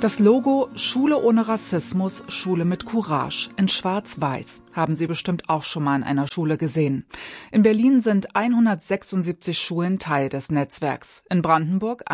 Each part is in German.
Das Logo Schule ohne Rassismus, Schule mit Courage in schwarz-weiß haben Sie bestimmt auch schon mal in einer Schule gesehen. In Berlin sind 176 Schulen Teil des Netzwerks, in Brandenburg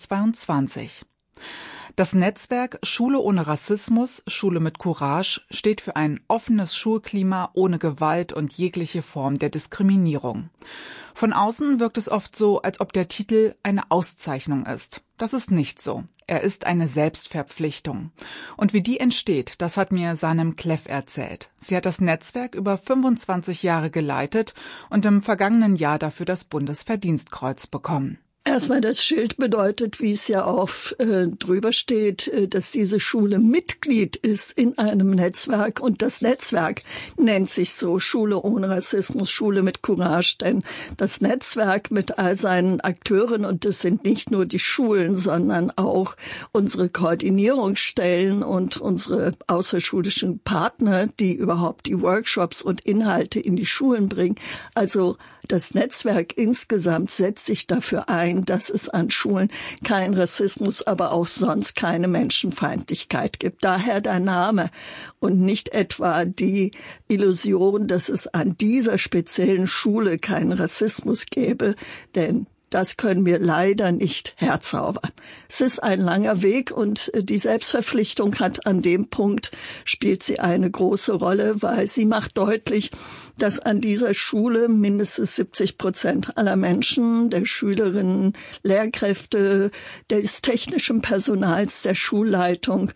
122. Das Netzwerk Schule ohne Rassismus, Schule mit Courage steht für ein offenes Schulklima ohne Gewalt und jegliche Form der Diskriminierung. Von außen wirkt es oft so, als ob der Titel eine Auszeichnung ist. Das ist nicht so. Er ist eine Selbstverpflichtung. Und wie die entsteht, das hat mir Sanem Kleff erzählt. Sie hat das Netzwerk über 25 Jahre geleitet und im vergangenen Jahr dafür das Bundesverdienstkreuz bekommen. Erstmal das Schild bedeutet, wie es ja auch drüber steht, dass diese Schule Mitglied ist in einem Netzwerk. Und das Netzwerk nennt sich so Schule ohne Rassismus, Schule mit Courage. Denn das Netzwerk mit all seinen Akteuren, und das sind nicht nur die Schulen, sondern auch unsere Koordinierungsstellen und unsere außerschulischen Partner, die überhaupt die Workshops und Inhalte in die Schulen bringen. Also das Netzwerk insgesamt setzt sich dafür ein, dass es an Schulen keinen Rassismus, aber auch sonst keine Menschenfeindlichkeit gibt. Daher der Name und nicht etwa die Illusion, dass es an dieser speziellen Schule keinen Rassismus gäbe, denn das können wir leider nicht herzaubern. Es ist ein langer Weg und die Selbstverpflichtung hat an dem Punkt, spielt sie eine große Rolle, weil sie macht deutlich, dass an dieser Schule mindestens 70% aller Menschen, der Schülerinnen, Lehrkräfte, des technischen Personals, der Schulleitung,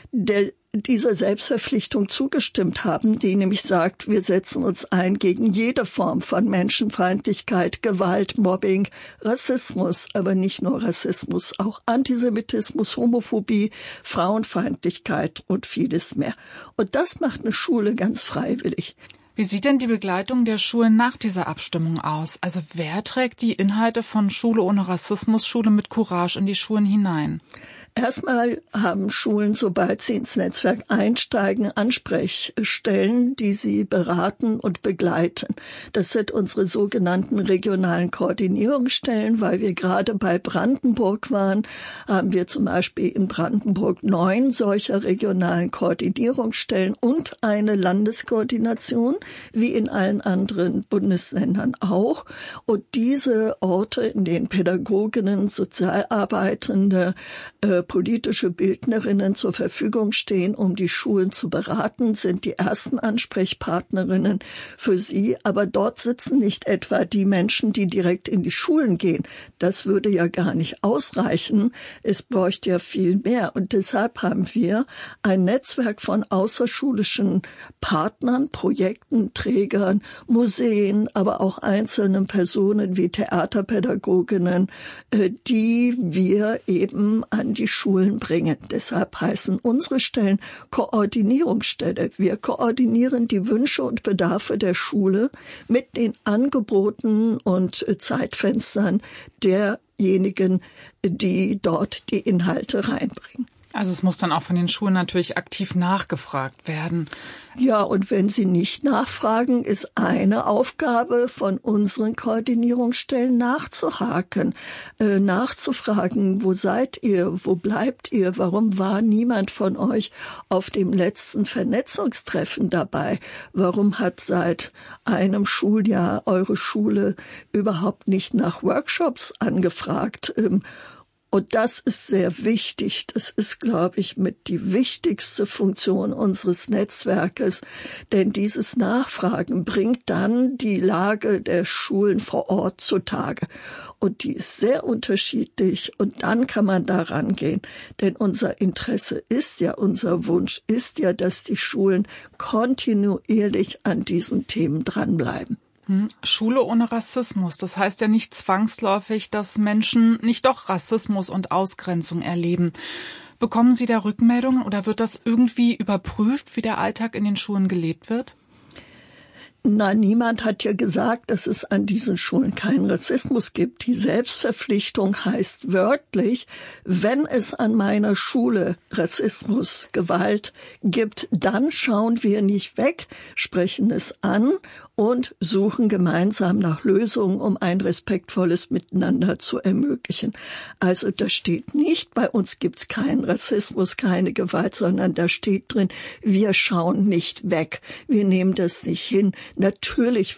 dieser Selbstverpflichtung zugestimmt haben, die nämlich sagt, wir setzen uns ein gegen jede Form von Menschenfeindlichkeit, Gewalt, Mobbing, Rassismus, aber nicht nur Rassismus, auch Antisemitismus, Homophobie, Frauenfeindlichkeit und vieles mehr. Und das macht eine Schule ganz freiwillig. Wie sieht denn die Begleitung der Schulen nach dieser Abstimmung aus? Also wer trägt die Inhalte von Schule ohne Rassismus, Schule mit Courage in die Schulen hinein? Erstmal haben Schulen, sobald sie ins Netzwerk einsteigen, Ansprechstellen, die sie beraten und begleiten. Das sind unsere sogenannten regionalen Koordinierungsstellen, weil wir gerade bei Brandenburg waren, haben wir zum Beispiel in Brandenburg 9 solcher regionalen Koordinierungsstellen und eine Landeskoordination, wie in allen anderen Bundesländern auch. Und diese Orte, in denen Pädagoginnen, Sozialarbeitende, politische Bildnerinnen zur Verfügung stehen, um die Schulen zu beraten, sind die ersten Ansprechpartnerinnen für sie. Aber dort sitzen nicht etwa die Menschen, die direkt in die Schulen gehen. Das würde ja gar nicht ausreichen. Es bräuchte ja viel mehr. Und deshalb haben wir ein Netzwerk von außerschulischen Partnern, Projekten, Trägern, Museen, aber auch einzelnen Personen wie Theaterpädagoginnen, die wir eben an die Schulen bringen. Deshalb heißen unsere Stellen Koordinierungsstelle. Wir koordinieren die Wünsche und Bedarfe der Schule mit den Angeboten und Zeitfenstern derjenigen, die dort die Inhalte reinbringen. Also es muss dann auch von den Schulen natürlich aktiv nachgefragt werden. Ja, und wenn sie nicht nachfragen, ist eine Aufgabe von unseren Koordinierungsstellen nachzuhaken, nachzufragen, wo seid ihr, wo bleibt ihr, warum war niemand von euch auf dem letzten Vernetzungstreffen dabei, warum hat seit einem Schuljahr eure Schule überhaupt nicht nach Workshops angefragt. Und das ist sehr wichtig. Das ist, glaube ich, mit die wichtigste Funktion unseres Netzwerkes. Denn dieses Nachfragen bringt dann die Lage der Schulen vor Ort zutage. Und die ist sehr unterschiedlich. Und dann kann man da rangehen. Denn unser Interesse ist ja, unser Wunsch ist ja, dass die Schulen kontinuierlich an diesen Themen dranbleiben. Schule ohne Rassismus, das heißt ja nicht zwangsläufig, dass Menschen nicht doch Rassismus und Ausgrenzung erleben. Bekommen Sie da Rückmeldungen oder wird das irgendwie überprüft, wie der Alltag in den Schulen gelebt wird? Na, niemand hat ja gesagt, dass es an diesen Schulen keinen Rassismus gibt. Die Selbstverpflichtung heißt wörtlich, wenn es an meiner Schule Rassismus, Gewalt gibt, dann schauen wir nicht weg, sprechen es an und suchen gemeinsam nach Lösungen, um ein respektvolles Miteinander zu ermöglichen. Also da steht nicht, bei uns gibt's keinen Rassismus, keine Gewalt, sondern da steht drin, wir schauen nicht weg, wir nehmen das nicht hin. Natürlich